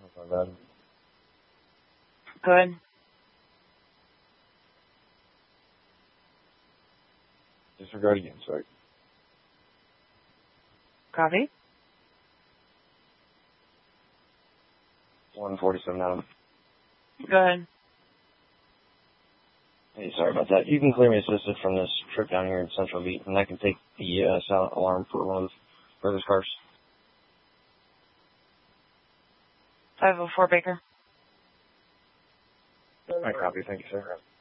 My bad. Good. Disregard again, sorry. Copy. 147 Adam. Go ahead. Hey, sorry about that. You can clear me assisted from this trip down here in Central Beat, and I can take the silent alarm for one of those cars. 504 Baker. I copy. Thank you, sir.